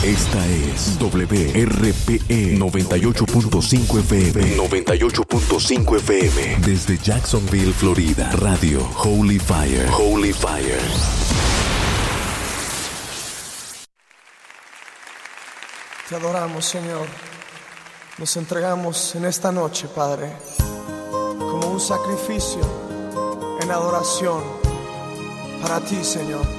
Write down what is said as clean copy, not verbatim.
Esta es WRPE 98.5 FM. 98.5 FM. Desde Jacksonville, Florida. Radio Holy Fire. Holy Fire. Te adoramos, Señor. Nos entregamos en esta noche, Padre, como un sacrificio en adoración para ti, Señor.